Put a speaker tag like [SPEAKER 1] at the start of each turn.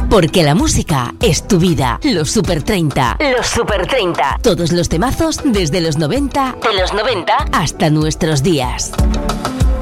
[SPEAKER 1] Porque la música es tu vida. Los Super 30. Los Super 30. Todos los temazos desde los 90, de los 90 hasta nuestros días.